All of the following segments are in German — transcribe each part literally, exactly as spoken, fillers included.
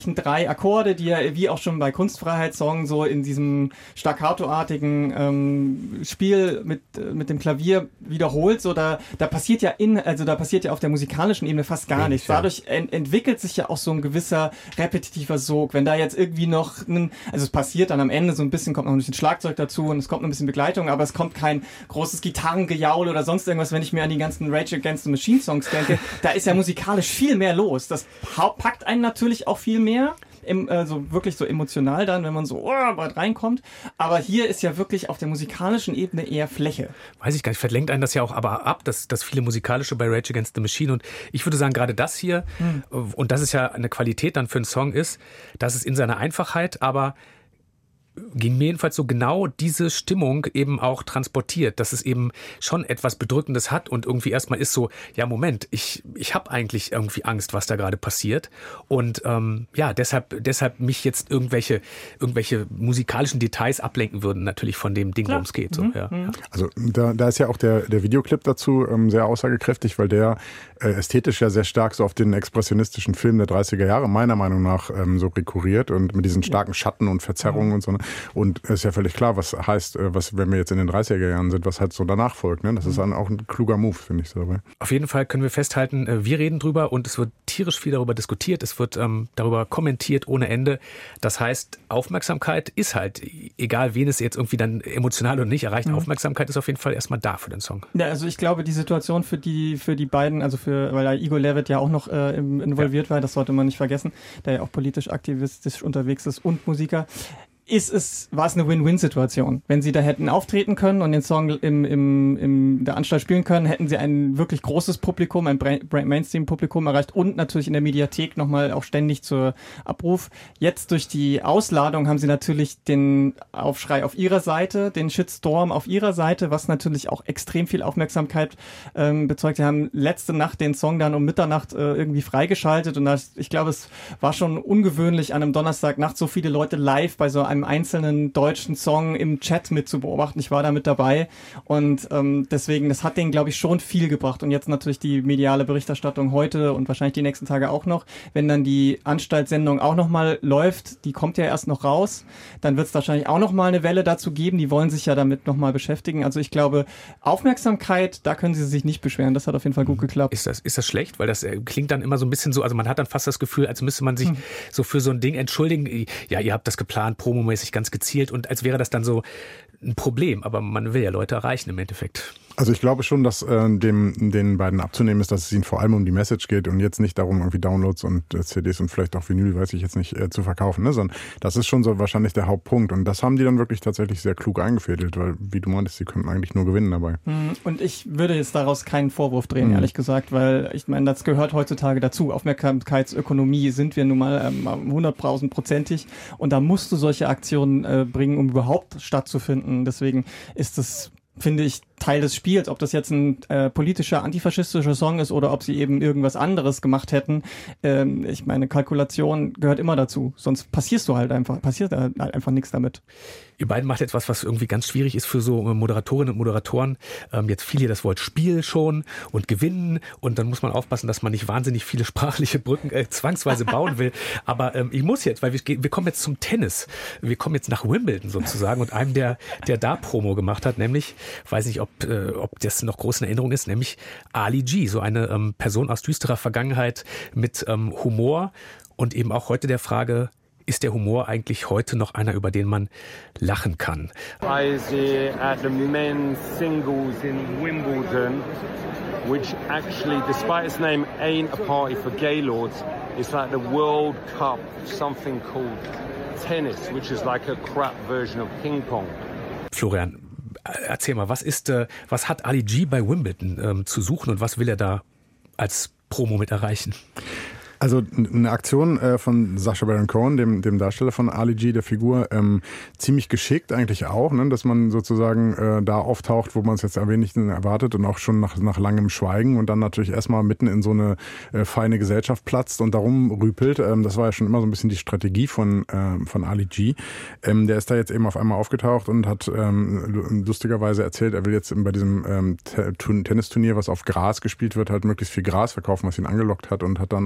drei Akkorde, die er wie auch schon bei Kunstfreiheitssong so in diesem staccatoartigen ähm, Spiel mit mit dem Klavier wiederholt, so da da passiert ja in also da passiert ja auf der musikalischen Ebene fast gar nichts. Dadurch ent- entwickelt sich ja auch so ein gewisser repetitiver Sog. Wenn da jetzt irgendwie noch ein, also es passiert dann am Ende so ein bisschen, kommt noch ein bisschen Schlagzeug dazu und es kommt noch ein bisschen Begleitung, aber es kommt kein großes Gitarrengejaul oder sonst irgendwas, wenn ich mir an die ganzen Rage Against the Machine Songs denke. Da ist ja musikalisch viel mehr los. Das packt einen natürlich auch viel mehr. Im, also wirklich so emotional dann, wenn man so oh, bald reinkommt. Aber hier ist ja wirklich auf der musikalischen Ebene eher Fläche. Weiß ich gar nicht, verlenkt einen das ja auch aber ab, dass das viele musikalische bei Rage Against the Machine. Und ich würde sagen, gerade das hier, hm. und das ist ja eine Qualität dann für einen Song ist, dass es in seiner Einfachheit, aber ging mir jedenfalls so genau diese Stimmung eben auch transportiert, dass es eben schon etwas Bedrückendes hat und irgendwie erstmal ist so, ja Moment, ich ich habe eigentlich irgendwie Angst, was da gerade passiert und ähm, ja, deshalb deshalb mich jetzt irgendwelche irgendwelche musikalischen Details ablenken würden natürlich von dem Ding, worum es geht. So, mhm. ja. Also da, da ist ja auch der, der Videoclip dazu ähm, sehr aussagekräftig, weil der äh, ästhetisch ja sehr stark so auf den expressionistischen Film der dreißiger Jahre meiner Meinung nach ähm, so rekurriert und mit diesen starken Schatten und Verzerrungen mhm. und so. Und es ist ja völlig klar, was heißt, was, wenn wir jetzt in den dreißiger Jahren sind, was halt so danach folgt. Ne? Das ist dann auch ein kluger Move, finde ich so dabei. Auf jeden Fall können wir festhalten, wir reden drüber und es wird tierisch viel darüber diskutiert, es wird ähm, darüber kommentiert ohne Ende. Das heißt, Aufmerksamkeit ist halt, egal wen es jetzt irgendwie dann emotional oder nicht erreicht, mhm. Aufmerksamkeit ist auf jeden Fall erstmal da für den Song. Ja, also ich glaube, die Situation für die für die beiden, also für, weil ja Igor Levit ja auch noch äh, involviert ja. war, das sollte man nicht vergessen, der ja auch politisch aktivistisch unterwegs ist und Musiker. Ist es, war es eine Win-Win-Situation. Wenn sie da hätten auftreten können und den Song im, im, im der Anstalt spielen können, hätten sie ein wirklich großes Publikum, ein Mainstream-Publikum erreicht und natürlich in der Mediathek nochmal auch ständig zur Abruf. Jetzt durch die Ausladung haben sie natürlich den Aufschrei auf ihrer Seite, den Shitstorm auf ihrer Seite, was natürlich auch extrem viel Aufmerksamkeit ähm, bezeugt. Sie haben letzte Nacht den Song dann um Mitternacht äh, irgendwie freigeschaltet und das, ich glaube, es war schon ungewöhnlich, an einem Donnerstagnacht so viele Leute live bei so einem einzelnen deutschen Song im Chat mit zu beobachten. Ich war da mit dabei und ähm, deswegen, das hat denen, glaube ich, schon viel gebracht. Und jetzt natürlich die mediale Berichterstattung heute und wahrscheinlich die nächsten Tage auch noch. Wenn dann die Anstaltssendung auch nochmal läuft, die kommt ja erst noch raus, dann wird es wahrscheinlich auch nochmal eine Welle dazu geben. Die wollen sich ja damit nochmal beschäftigen. Also ich glaube, Aufmerksamkeit, da können sie sich nicht beschweren. Das hat auf jeden Fall gut geklappt. Ist das, ist das schlecht? Weil das klingt dann immer so ein bisschen so, also man hat dann fast das Gefühl, als müsste man sich hm. so für so ein Ding entschuldigen. Ja, ihr habt das geplant, Promo ganz gezielt und als wäre das dann so ein Problem, aber man will ja Leute erreichen im Endeffekt. Also ich glaube schon, dass äh, dem den beiden abzunehmen ist, dass es ihnen vor allem um die Message geht und jetzt nicht darum, irgendwie Downloads und äh, C Ds und vielleicht auch Vinyl, weiß ich jetzt nicht, äh, zu verkaufen, ne? Sondern das ist schon so wahrscheinlich der Hauptpunkt und das haben die dann wirklich tatsächlich sehr klug eingefädelt, weil, wie du meintest, sie könnten eigentlich nur gewinnen dabei. Und ich würde jetzt daraus keinen Vorwurf drehen, mhm. ehrlich gesagt, weil ich meine, das gehört heutzutage dazu. Aufmerksamkeitsökonomie sind wir nun mal ähm, hunderttausendprozentig und da musst du solche Aktionen äh, bringen, um überhaupt stattzufinden. Deswegen ist es, finde ich, Teil des Spiels, ob das jetzt ein äh, politischer, antifaschistischer Song ist oder ob sie eben irgendwas anderes gemacht hätten. Ähm, ich meine, Kalkulation gehört immer dazu, sonst passierst du halt einfach, passiert halt einfach nichts damit. Ihr beiden macht etwas, was irgendwie ganz schwierig ist für so Moderatorinnen und Moderatoren. Ähm, jetzt fiel hier das Wort Spiel schon und Gewinnen und dann muss man aufpassen, dass man nicht wahnsinnig viele sprachliche Brücken äh, zwangsweise bauen will. Aber ähm, ich muss jetzt, weil wir, wir kommen jetzt zum Tennis. Wir kommen jetzt nach Wimbledon sozusagen und einem, der, der da Promo gemacht hat, nämlich, weiß nicht, ob ob das noch groß in Erinnerung ist, nämlich Ali G, so eine ähm, Person aus düsterer Vergangenheit mit ähm, Humor und eben auch heute der Frage, ist der Humor eigentlich heute noch einer, über den man lachen kann? I see at the men's singles in Wimbledon, which actually, despite its name, ain't a party for gaylords. It's like the World Cup, something called tennis, which is like a crap version of ping pong. Florian, erzähl mal, was ist, äh, was hat Ali G bei Wimbledon ähm, zu suchen und was will er da als Promo mit erreichen? Also eine Aktion äh, von Sacha Baron Cohen, dem, dem Darsteller von Ali G, der Figur, ähm, ziemlich geschickt eigentlich auch, ne, dass man sozusagen äh, da auftaucht, wo man es jetzt ein wenig erwartet und auch schon nach, nach langem Schweigen und dann natürlich erstmal mitten in so eine äh, feine Gesellschaft platzt und darum rüpelt. Ähm, das war ja schon immer so ein bisschen die Strategie von, äh, von Ali G. Ähm, der ist da jetzt eben auf einmal aufgetaucht und hat ähm, lustigerweise erzählt, er will jetzt bei diesem ähm, Tennisturnier, was auf Gras gespielt wird, halt möglichst viel Gras verkaufen, was ihn angelockt hat und hat dann irgendwie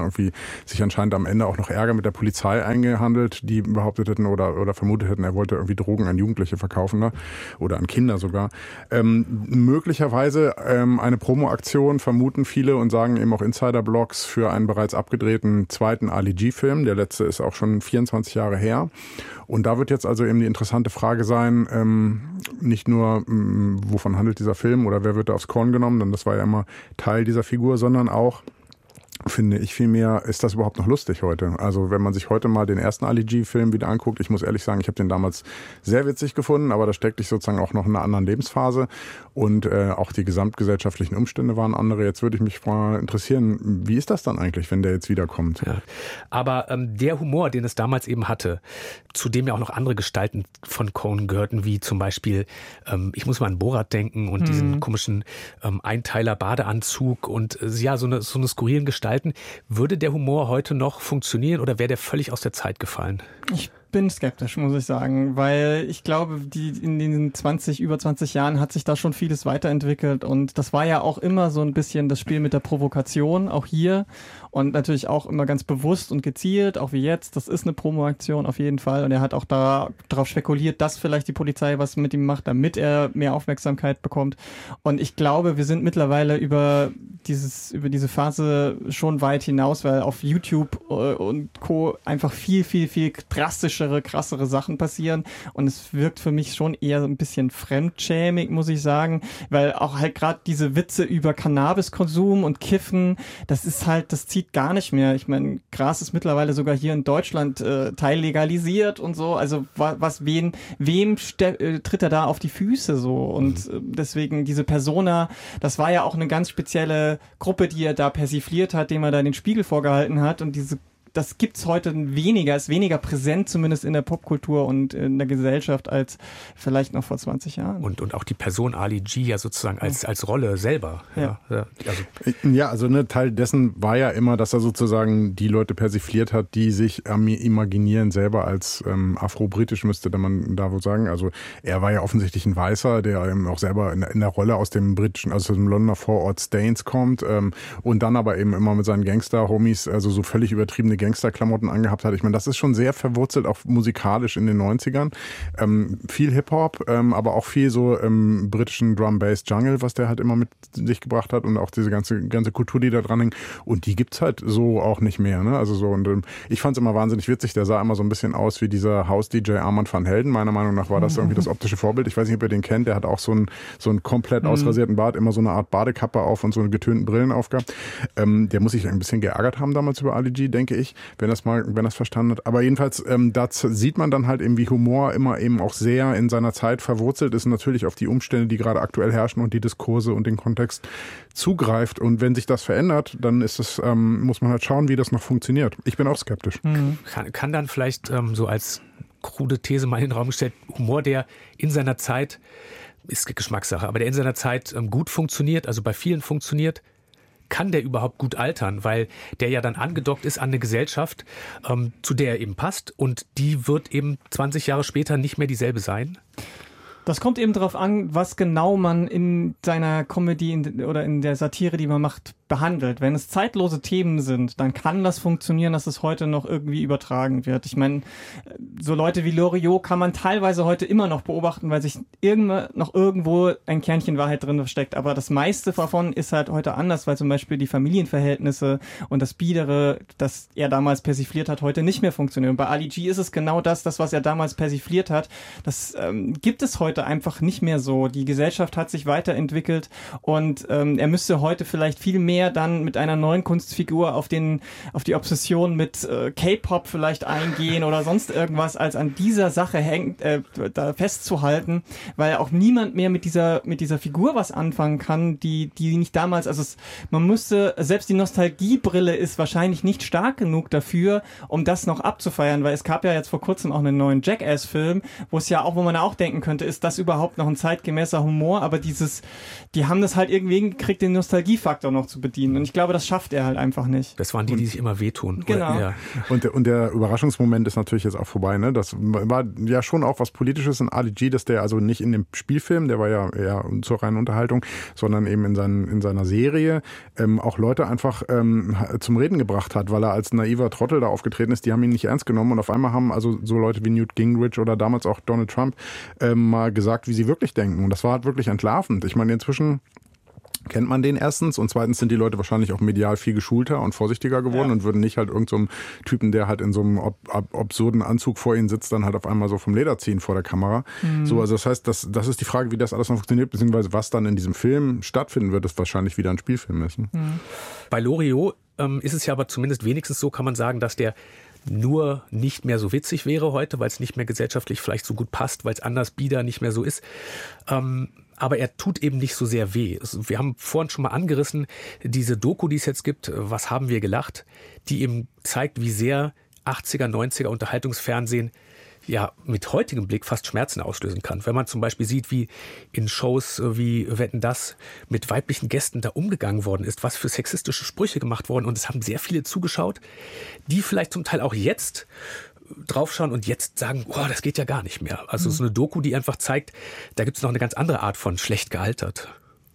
sich anscheinend am Ende auch noch Ärger mit der Polizei eingehandelt, die behauptet hätten oder, oder vermutet hätten, er wollte irgendwie Drogen an Jugendliche verkaufen, ne? Oder an Kinder sogar. Ähm, möglicherweise ähm, eine Promo-Aktion, vermuten viele und sagen eben auch Insider-Blogs für einen bereits abgedrehten zweiten Ali G-Film. Der letzte ist auch schon vierundzwanzig Jahre her. Und da wird jetzt also eben die interessante Frage sein, ähm, nicht nur, ähm, wovon handelt dieser Film oder wer wird da aufs Korn genommen, denn das war ja immer Teil dieser Figur, sondern auch, finde ich vielmehr, ist das überhaupt noch lustig heute? Also wenn man sich heute mal den ersten Ali G-Film wieder anguckt, ich muss ehrlich sagen, ich habe den damals sehr witzig gefunden, aber da steckte ich sozusagen auch noch in einer anderen Lebensphase und äh, auch die gesamtgesellschaftlichen Umstände waren andere. Jetzt würde ich mich mal interessieren, wie ist das dann eigentlich, wenn der jetzt wiederkommt? Ja. Aber ähm, der Humor, den es damals eben hatte, zu dem ja auch noch andere Gestalten von Coen gehörten, wie zum Beispiel, ähm, ich muss mal an Borat denken und mhm. diesen komischen ähm, Einteiler-Badeanzug und äh, ja, so eine, so eine skurrilen Gestalten. Würde der Humor heute noch funktionieren oder wäre der völlig aus der Zeit gefallen? Ich bin skeptisch, muss ich sagen, weil ich glaube, die in den zwanzig, über zwanzig Jahren hat sich da schon vieles weiterentwickelt und das war ja auch immer so ein bisschen das Spiel mit der Provokation, auch hier und natürlich auch immer ganz bewusst und gezielt, auch wie jetzt, das ist eine Promo-Aktion auf jeden Fall und er hat auch da, darauf spekuliert, dass vielleicht die Polizei was mit ihm macht, damit er mehr Aufmerksamkeit bekommt und ich glaube, wir sind mittlerweile über dieses, über diese Phase schon weit hinaus, weil auf YouTube und Co. einfach viel, viel, viel drastischer krassere Sachen passieren und es wirkt für mich schon eher ein bisschen fremdschämig, muss ich sagen, weil auch halt gerade diese Witze über Cannabiskonsum und Kiffen, das ist halt, das zieht gar nicht mehr. Ich meine, Gras ist mittlerweile sogar hier in Deutschland äh, teillegalisiert und so, also wa- was, wen, wem ste- äh, tritt er da auf die Füße so und äh, deswegen diese Persona, das war ja auch eine ganz spezielle Gruppe, die er da persifliert hat, dem er da den Spiegel vorgehalten hat und diese das gibt's heute weniger, ist weniger präsent, zumindest in der Popkultur und in der Gesellschaft, als vielleicht noch vor zwanzig Jahren. Und, und auch die Person Ali G ja sozusagen als, als Rolle selber. Ja, ja. Also, ja, also ne, Teil dessen war ja immer, dass er sozusagen die Leute persifliert hat, die sich ähm, imaginieren selber als ähm, afro-britisch, müsste man da wohl sagen. Also er war ja offensichtlich ein Weißer, der eben auch selber in, in der Rolle aus dem britischen, also aus dem Londoner Vorort Staines kommt ähm, und dann aber eben immer mit seinen Gangster-Homies, also so völlig übertriebene Gangsterklamotten angehabt hat. Ich meine, das ist schon sehr verwurzelt, auch musikalisch in den neunzigern. Ähm, viel Hip-Hop, ähm, aber auch viel so ähm, britischen Drum-Bass-Jungle, was der halt immer mit sich gebracht hat und auch diese ganze ganze Kultur, die da dran hängt. Und die gibt's halt so auch nicht mehr. Ne? Also so und ähm, ich fand's immer wahnsinnig witzig. Der sah immer so ein bisschen aus wie dieser House-D J Armand van Helden. Meiner Meinung nach war das irgendwie das optische Vorbild. Ich weiß nicht, ob ihr den kennt. Der hat auch so einen so einen komplett ausrasierten Bart, immer so eine Art Badekappe auf und so eine getönten Brillen aufgehabt. Ähm, der muss sich ein bisschen geärgert haben damals über Ali G, denke ich, wenn das mal, wenn das verstanden hat. Aber jedenfalls, ähm, da sieht man dann halt eben, wie Humor immer eben auch sehr in seiner Zeit verwurzelt ist, natürlich auf die Umstände, die gerade aktuell herrschen und die Diskurse und den Kontext zugreift. Und wenn sich das verändert, dann ist es, ähm, muss man halt schauen, wie das noch funktioniert. Ich bin auch skeptisch. Mhm. Kann, kann dann vielleicht ähm, so als krude These mal in den Raum gestellt, Humor, der in seiner Zeit, ist Geschmackssache, aber der in seiner Zeit ähm, gut funktioniert, also bei vielen funktioniert, kann der überhaupt gut altern, weil der ja dann angedockt ist an eine Gesellschaft, ähm, zu der er eben passt und die wird eben zwanzig Jahre später nicht mehr dieselbe sein? Das kommt eben darauf an, was genau man in seiner Comedy in, oder in der Satire, die man macht, behandelt. Wenn es zeitlose Themen sind, dann kann das funktionieren, dass es heute noch irgendwie übertragen wird. Ich meine, so Leute wie Loriot kann man teilweise heute immer noch beobachten, weil sich irgendwo noch irgendwo ein Kernchen Wahrheit drin versteckt. Aber das meiste davon ist halt heute anders, weil zum Beispiel die Familienverhältnisse und das Biedere, das er damals persifliert hat, heute nicht mehr funktionieren. Und bei Ali G ist es genau das, das, was er damals persifliert hat. Das ähm, gibt es heute einfach nicht mehr so. Die Gesellschaft hat sich weiterentwickelt und ähm, er müsste heute vielleicht viel mehr dann mit einer neuen Kunstfigur auf den auf die Obsession mit äh, K-Pop vielleicht eingehen oder sonst irgendwas, als an dieser Sache hängt, äh, da festzuhalten, weil auch niemand mehr mit dieser mit dieser Figur was anfangen kann, die die nicht damals, also es, man müsste, selbst die Nostalgiebrille ist wahrscheinlich nicht stark genug dafür, um das noch abzufeiern, weil es gab ja jetzt vor kurzem auch einen neuen Jackass-Film, wo es ja auch, wo man auch denken könnte, ist das überhaupt noch ein zeitgemäßer Humor, aber dieses, die haben das halt irgendwie gekriegt, den Nostalgiefaktor noch zu bedienen. Und ich glaube, das schafft er halt einfach nicht. Das waren die, die sich immer wehtun. Genau. Oder, ja. Und, der, und der Überraschungsmoment ist natürlich jetzt auch vorbei. dabei, ne? Das war ja schon auch was Politisches in Ali G, dass der also nicht in dem Spielfilm, der war ja eher zur reinen Unterhaltung, sondern eben in, seinen, in seiner Serie ähm, auch Leute einfach ähm, zum Reden gebracht hat, weil er als naiver Trottel da aufgetreten ist. Die haben ihn nicht ernst genommen und auf einmal haben also so Leute wie Newt Gingrich oder damals auch Donald Trump ähm, mal gesagt, wie sie wirklich denken. Und das war halt wirklich entlarvend. Ich meine, inzwischen kennt man den erstens und zweitens sind die Leute wahrscheinlich auch medial viel geschulter und vorsichtiger geworden, ja, und würden nicht halt irgendeinem so Typen, der halt in so einem ab, ab, absurden Anzug vor ihnen sitzt, dann halt auf einmal so vom Leder ziehen vor der Kamera. Mhm. So, also das heißt, das, das ist die Frage, wie das alles noch funktioniert, beziehungsweise was dann in diesem Film stattfinden wird, das wahrscheinlich wieder ein Spielfilm ist. Ne? Mhm. Bei Loriot ähm, ist es ja aber zumindest wenigstens so, kann man sagen, dass der nur nicht mehr so witzig wäre heute, weil es nicht mehr gesellschaftlich vielleicht so gut passt, weil es anders bieder nicht mehr so ist. Ähm, Aber er tut eben nicht so sehr weh. Wir haben vorhin schon mal angerissen, diese Doku, die es jetzt gibt, Was haben wir gelacht, die eben zeigt, wie sehr achtziger, neunziger Unterhaltungsfernsehen ja mit heutigem Blick fast Schmerzen auslösen kann. Wenn man zum Beispiel sieht, wie in Shows wie Wetten, dass mit weiblichen Gästen da umgegangen worden ist, was für sexistische Sprüche gemacht wurden. Und es haben sehr viele zugeschaut, die vielleicht zum Teil auch jetzt draufschauen und jetzt sagen, oh, das geht ja gar nicht mehr. Also so eine Doku, die einfach zeigt, da gibt es noch eine ganz andere Art von schlecht gealtert.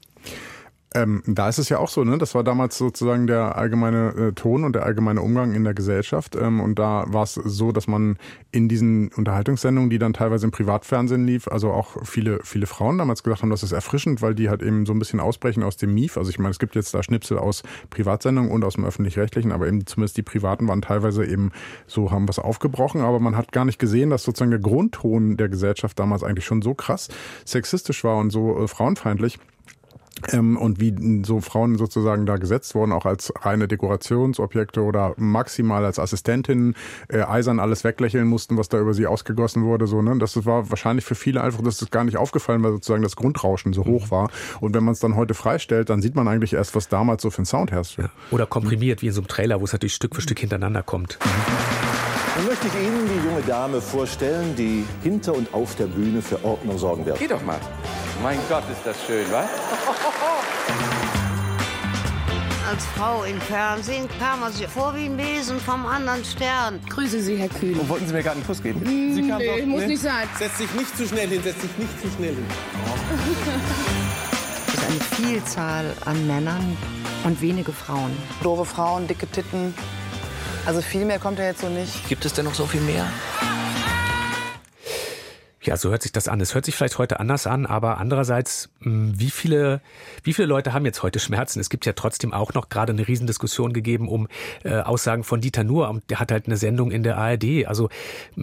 Ähm, da ist es ja auch so, ne? Das war damals sozusagen der allgemeine äh, Ton und der allgemeine Umgang in der Gesellschaft. Ähm, und da war es so, dass man in diesen Unterhaltungssendungen, die dann teilweise im Privatfernsehen lief, also auch viele, viele Frauen damals gesagt haben, das ist erfrischend, weil die halt eben so ein bisschen ausbrechen aus dem Mief. Also ich meine, es gibt jetzt da Schnipsel aus Privatsendungen und aus dem Öffentlich-Rechtlichen, aber eben zumindest die Privaten waren teilweise eben so, haben was aufgebrochen. Aber man hat gar nicht gesehen, dass sozusagen der Grundton der Gesellschaft damals eigentlich schon so krass sexistisch war und so äh, frauenfeindlich. Ähm, und wie so Frauen sozusagen da gesetzt wurden, auch als reine Dekorationsobjekte oder maximal als Assistentinnen, äh, eisern alles weglächeln mussten, was da über sie ausgegossen wurde. So, ne? Das war wahrscheinlich für viele einfach, das ist gar nicht aufgefallen, weil sozusagen das Grundrauschen so hoch war. Und wenn man es dann heute freistellt, dann sieht man eigentlich erst, was damals so für ein Sound herrschte. Ja. Oder komprimiert, wie in so einem Trailer, wo es natürlich Stück für Stück hintereinander kommt. Nun möchte ich Ihnen die junge Dame vorstellen, die hinter und auf der Bühne für Ordnung sorgen wird. Geh doch mal. Mein Gott, ist das schön, was? Als Frau im Fernsehen kam er sich vor wie ein Wesen vom anderen Stern. Grüße Sie, Herr Kühn. Und wollten Sie mir gerade einen Kuss geben? Mm, Sie kam nee, doch, muss ne? nicht sein. Setz dich nicht zu schnell hin, setz dich nicht zu schnell hin. Es ist eine Vielzahl an Männern und wenige Frauen. Doofe Frauen, dicke Titten. Also viel mehr kommt ja jetzt so nicht. Gibt es denn noch so viel mehr? Ja, so hört sich das an. Es hört sich vielleicht heute anders an, aber andererseits, wie viele, wie viele Leute haben jetzt heute Schmerzen? Es gibt ja trotzdem auch noch gerade eine Riesendiskussion gegeben um äh, Aussagen von Dieter Nuhr. Und der hat halt eine Sendung in der A R D. Also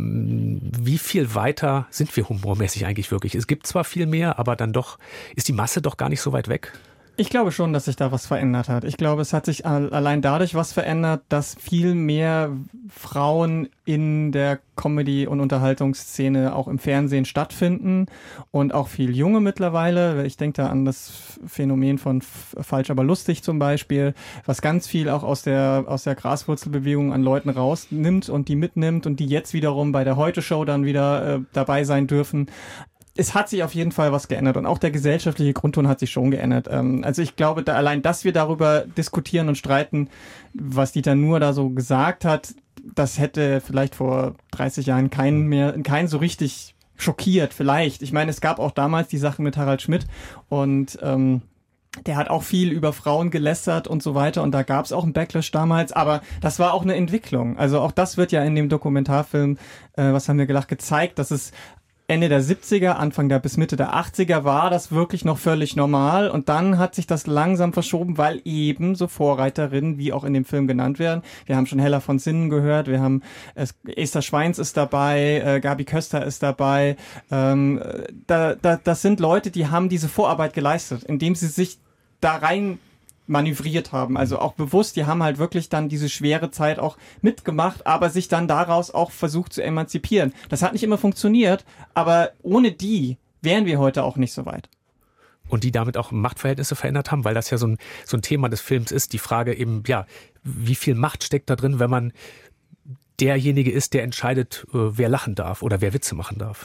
wie viel weiter sind wir humormäßig eigentlich wirklich? Es gibt zwar viel mehr, aber dann doch ist die Masse doch gar nicht so weit weg. Ich glaube schon, dass sich da was verändert hat. Ich glaube, es hat sich allein dadurch was verändert, dass viel mehr Frauen in der Comedy- und Unterhaltungsszene auch im Fernsehen stattfinden und auch viel Junge mittlerweile. Ich denke da an das Phänomen von Falsch, aber lustig zum Beispiel, was ganz viel auch aus der, aus der Graswurzelbewegung an Leuten rausnimmt und die mitnimmt und die jetzt wiederum bei der Heute-Show dann wieder äh, dabei sein dürfen. Es hat sich auf jeden Fall was geändert und auch der gesellschaftliche Grundton hat sich schon geändert. Also ich glaube, da allein, dass wir darüber diskutieren und streiten, was Dieter Nuhr da so gesagt hat, das hätte vielleicht vor dreißig Jahren keinen mehr, keinen so richtig schockiert, vielleicht. Ich meine, es gab auch damals die Sache mit Harald Schmidt und ähm, der hat auch viel über Frauen gelästert und so weiter und da gab es auch einen Backlash damals, aber das war auch eine Entwicklung. Also auch das wird ja in dem Dokumentarfilm, äh, was haben wir gelacht, gezeigt, dass es Ende der siebziger, Anfang der bis Mitte der achtziger war das wirklich noch völlig normal und dann hat sich das langsam verschoben, weil eben so Vorreiterinnen, wie auch in dem Film genannt werden. Wir haben schon Hella von Sinnen gehört, wir haben äh, Esther Schweins ist dabei, äh, Gabi Köster ist dabei. Ähm, da, da, das sind Leute, die haben diese Vorarbeit geleistet, indem sie sich da rein manövriert haben, also auch bewusst, die haben halt wirklich dann diese schwere Zeit auch mitgemacht, aber sich dann daraus auch versucht zu emanzipieren. Das hat nicht immer funktioniert, aber ohne die wären wir heute auch nicht so weit. Und die damit auch Machtverhältnisse verändert haben, weil das ja so ein, so ein Thema des Films ist, die Frage eben, ja, wie viel Macht steckt da drin, wenn man derjenige ist, der entscheidet, wer lachen darf oder wer Witze machen darf.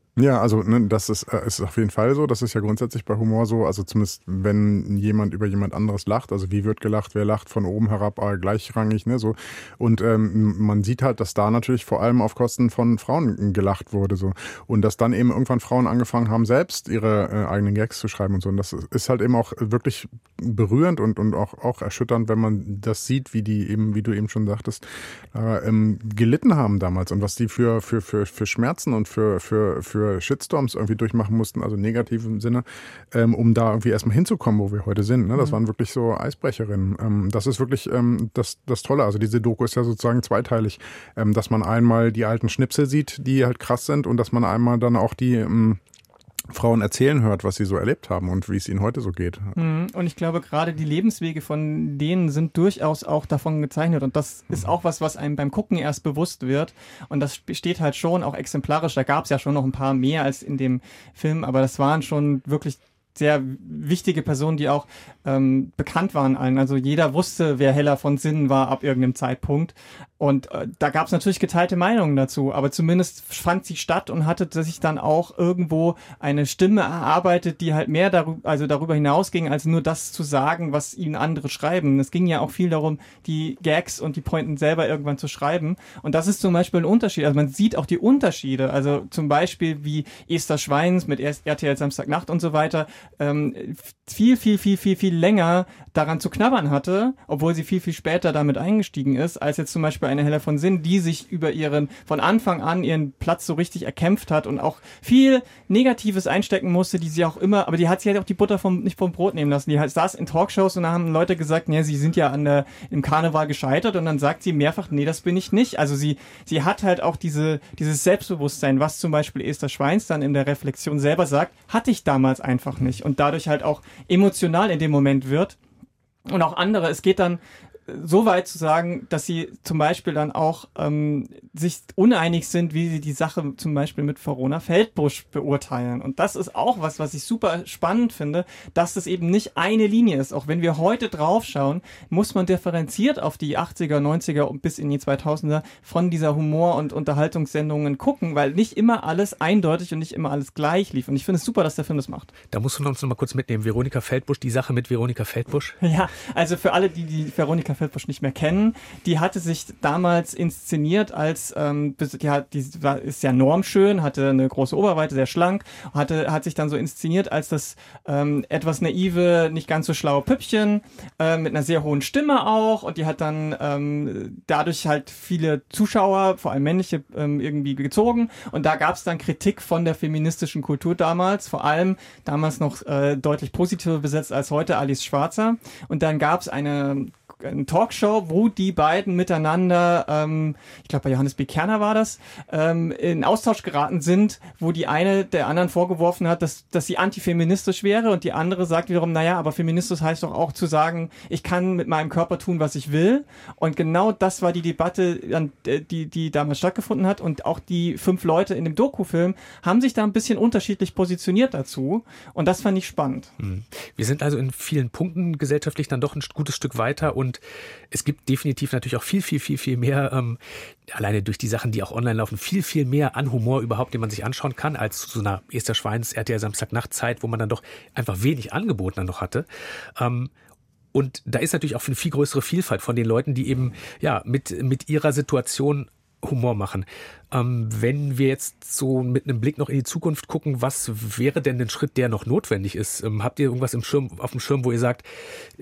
Ja, also ne, das ist, äh, ist auf jeden Fall so. Das ist ja grundsätzlich bei Humor so. Also zumindest, wenn jemand über jemand anderes lacht. Also wie wird gelacht, wer lacht, von oben herab, äh, gleichrangig. Ne, so. Und ähm, man sieht halt, dass da natürlich vor allem auf Kosten von Frauen gelacht wurde. So. Und dass dann eben irgendwann Frauen angefangen haben, selbst ihre äh, eigenen Gags zu schreiben und so. Und das ist halt eben auch wirklich berührend und, und auch, auch erschütternd, wenn man das sieht, wie die eben, wie du eben schon sagtest, äh, ähm, gelitten haben damals und was die für, für, für, für Schmerzen und für, für, für Shitstorms irgendwie durchmachen mussten, also negativ im Sinne, ähm, um da irgendwie erstmal hinzukommen, wo wir heute sind. Ne? Das mhm. waren wirklich so Eisbrecherinnen. Ähm, das ist wirklich ähm, das, das Tolle. Also diese Doku ist ja sozusagen zweiteilig, ähm, dass man einmal die alten Schnipsel sieht, die halt krass sind und dass man einmal dann auch die ähm, Frauen erzählen hört, was sie so erlebt haben und wie es ihnen heute so geht. Und ich glaube, gerade die Lebenswege von denen sind durchaus auch davon gezeichnet. Und das ist auch was, was einem beim Gucken erst bewusst wird. Und das steht halt schon auch exemplarisch. Da gab es ja schon noch ein paar mehr als in dem Film, aber das waren schon wirklich sehr wichtige Personen, die auch ähm, bekannt waren allen. Also jeder wusste, wer Hella von Sinnen war ab irgendeinem Zeitpunkt. Und äh, da gab es natürlich geteilte Meinungen dazu, aber zumindest fand sie statt und hatte sich dann auch irgendwo eine Stimme erarbeitet, die halt mehr darüber, also darüber hinausging, als nur das zu sagen, was ihnen andere schreiben. Es ging ja auch viel darum, die Gags und die Pointen selber irgendwann zu schreiben. Und das ist zum Beispiel ein Unterschied. Also man sieht auch die Unterschiede. Also zum Beispiel wie Esther Schweins mit R T L Samstagnacht und so weiter ähm, viel, viel, viel, viel, viel länger daran zu knabbern hatte, obwohl sie viel, viel später damit eingestiegen ist, als jetzt zum Beispiel eine Hella von Sinnen, die sich über ihren, von Anfang an ihren Platz so richtig erkämpft hat und auch viel Negatives einstecken musste, die sie auch immer, aber die hat sie halt auch die Butter vom, nicht vom Brot nehmen lassen. Die halt saß in Talkshows und da haben Leute gesagt, ja, sie sind ja an der, im Karneval gescheitert und dann sagt sie mehrfach, nee, das bin ich nicht. Also sie, sie hat halt auch diese, dieses Selbstbewusstsein, was zum Beispiel Esther Schweins dann in der Reflexion selber sagt, hatte ich damals einfach nicht und dadurch halt auch emotional in dem Moment wird. Und auch andere, es geht dann so weit zu sagen, dass sie zum Beispiel dann auch ähm, sich uneinig sind, wie sie die Sache zum Beispiel mit Verona Feldbusch beurteilen. Und das ist auch was, was ich super spannend finde, dass es eben nicht eine Linie ist. Auch wenn wir heute draufschauen, muss man differenziert auf die achtziger, neunziger und bis in die zweitausender von dieser Humor- und Unterhaltungssendungen gucken, weil nicht immer alles eindeutig und nicht immer alles gleich lief. Und ich finde es super, dass der Film das macht. Da musst du uns noch mal kurz mitnehmen. Veronika Feldbusch, die Sache mit Veronika Feldbusch. Ja, also für alle, die die Veronika Feldbusch nicht mehr kennen, die hatte sich damals inszeniert als, ähm, die, hat, die war, ist ja normschön, hatte eine große Oberweite, sehr schlank, hatte, hat sich dann so inszeniert als das ähm, etwas naive, nicht ganz so schlaue Püppchen, äh, mit einer sehr hohen Stimme auch, und die hat dann ähm, dadurch halt viele Zuschauer, vor allem männliche, ähm, irgendwie gezogen, und da gab es dann Kritik von der feministischen Kultur damals, vor allem damals noch äh, deutlich positiver besetzt als heute Alice Schwarzer, und dann gab es eine eine Talkshow, wo die beiden miteinander, ähm, ich glaube bei Johannes B. Kerner war das, ähm, in Austausch geraten sind, wo die eine der anderen vorgeworfen hat, dass, dass sie antifeministisch wäre, und die andere sagt wiederum, naja, aber feministisch heißt doch auch zu sagen, ich kann mit meinem Körper tun, was ich will, und genau das war die Debatte, die, die damals stattgefunden hat, und auch die fünf Leute in dem Dokufilm haben sich da ein bisschen unterschiedlich positioniert dazu, und das fand ich spannend. Wir sind also in vielen Punkten gesellschaftlich dann doch ein gutes Stück weiter, und Und es gibt definitiv natürlich auch viel, viel, viel, viel mehr, ähm, alleine durch die Sachen, die auch online laufen, viel, viel mehr an Humor überhaupt, den man sich anschauen kann, als zu so einer Esther Schweins R T L Samstagnacht-Zeit, wo man dann doch einfach wenig Angebot dann noch hatte. Ähm, und da ist natürlich auch eine viel größere Vielfalt von den Leuten, die eben ja mit, mit ihrer Situation Humor machen. Ähm, wenn wir jetzt so mit einem Blick noch in die Zukunft gucken, was wäre denn ein Schritt, der noch notwendig ist? Ähm, habt ihr irgendwas im Schirm, auf dem Schirm, wo ihr sagt,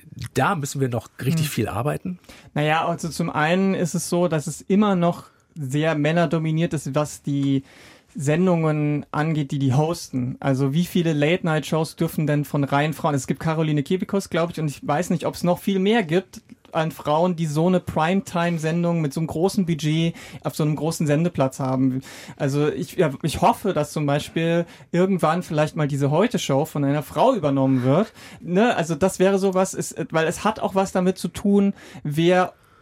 da müssen wir noch richtig hm. viel arbeiten? Naja, also zum einen ist es so, dass es immer noch sehr männerdominiert ist, was die Sendungen angeht, die die hosten. Also wie viele Late-Night-Shows dürfen denn von reinen Frauen? Es gibt Caroline Kebekus, glaube ich, und ich weiß nicht, ob es noch viel mehr gibt an Frauen, die so eine Primetime-Sendung mit so einem großen Budget auf so einem großen Sendeplatz haben. Also ich, ja, ich hoffe, dass zum Beispiel irgendwann vielleicht mal diese Heute-Show von einer Frau übernommen wird. Ne? Also das wäre sowas, ist, weil es hat auch was damit zu tun, wer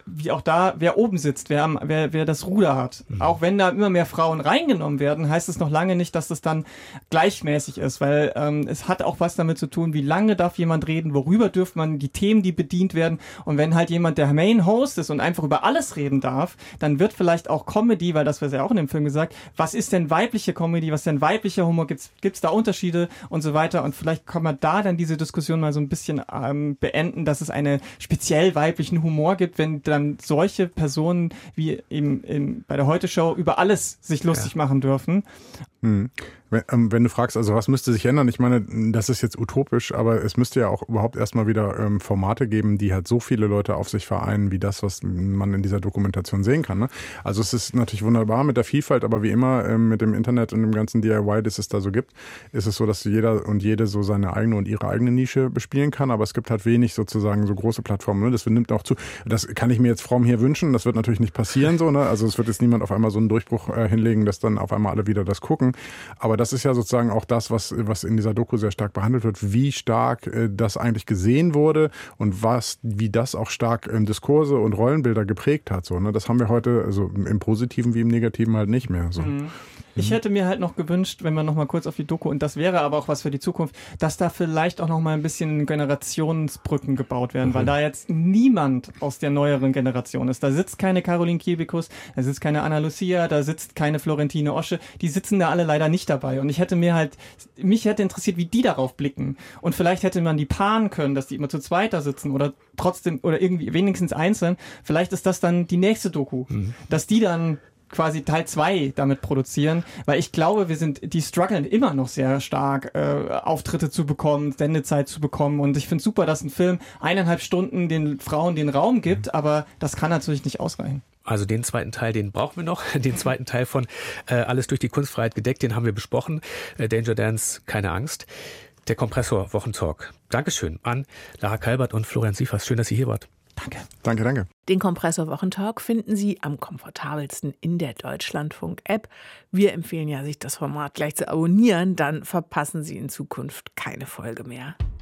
wie auch da, wer oben sitzt, wer, am, wer, wer das Ruder hat. Mhm. Auch wenn da immer mehr Frauen reingenommen werden, heißt es noch lange nicht, dass das dann gleichmäßig ist, weil ähm, es hat auch was damit zu tun, wie lange darf jemand reden, worüber dürfte man, die Themen, die bedient werden. Und wenn halt jemand der Main Host ist und einfach über alles reden darf, dann wird vielleicht auch Comedy, weil das wird ja auch in dem Film gesagt, was ist denn weibliche Comedy, was ist denn weiblicher Humor, gibt's gibt's da Unterschiede und so weiter. Und vielleicht kann man da dann diese Diskussion mal so ein bisschen ähm, beenden, dass es einen speziell weiblichen Humor gibt, wenn dann solche Personen wie eben im, bei der Heute-Show über alles sich lustig ja. machen dürfen. Hm. Wenn, ähm, wenn du fragst, also was müsste sich ändern? Ich meine, das ist jetzt utopisch, aber es müsste ja auch überhaupt erstmal wieder ähm, Formate geben, die halt so viele Leute auf sich vereinen, wie das, was man in dieser Dokumentation sehen kann. Ne? Also es ist natürlich wunderbar mit der Vielfalt, aber wie immer ähm, mit dem Internet und dem ganzen D I Y, das es da so gibt, ist es so, dass jeder und jede so seine eigene und ihre eigene Nische bespielen kann, aber es gibt halt wenig sozusagen so große Plattformen. Ne? Das nimmt auch zu. Das kann ich mir jetzt fromm hier wünschen, das wird natürlich nicht passieren so. Ne? Also es wird jetzt niemand auf einmal so einen Durchbruch äh, hinlegen, dass dann auf einmal alle wieder das gucken. Aber das ist ja sozusagen auch das, was, was in dieser Doku sehr stark behandelt wird, wie stark äh, das eigentlich gesehen wurde und was, wie das auch stark ähm, Diskurse und Rollenbilder geprägt hat. So, ne? Das haben wir heute, also im Positiven wie im Negativen halt nicht mehr. So. Mhm. Ich hätte mir halt noch gewünscht, wenn wir noch mal kurz auf die Doku, und das wäre aber auch was für die Zukunft, dass da vielleicht auch noch mal ein bisschen Generationsbrücken gebaut werden, mhm. weil da jetzt niemand aus der neueren Generation ist. Da sitzt keine Caroline Kebekus, da sitzt keine Anna Lucia, da sitzt keine Florentine Osche, die sitzen da alle leider nicht dabei. Und ich hätte mir halt, mich hätte interessiert, wie die darauf blicken. Und vielleicht hätte man die paaren können, dass die immer zu zweit da sitzen oder trotzdem, oder irgendwie wenigstens einzeln. Vielleicht ist das dann die nächste Doku, mhm. dass die dann quasi Teil zwei damit produzieren, weil ich glaube, wir sind, die strugglen immer noch sehr stark, äh, Auftritte zu bekommen, Sendezeit zu bekommen, und ich finde super, dass ein Film eineinhalb Stunden den Frauen den Raum gibt, aber das kann natürlich nicht ausreichen. Also den zweiten Teil, den brauchen wir noch. Den zweiten Teil von äh, Alles durch die Kunstfreiheit gedeckt, den haben wir besprochen. Äh, Danger Dance, keine Angst. Der Kompressor Wochentalk. Dankeschön an Lara Kalbert und Florian Sievers. Schön, dass ihr hier wart. Danke. Danke, danke. Den Kompressor Wochentalk finden Sie am komfortabelsten in der Deutschlandfunk-App. Wir empfehlen ja, sich das Format gleich zu abonnieren, dann verpassen Sie in Zukunft keine Folge mehr.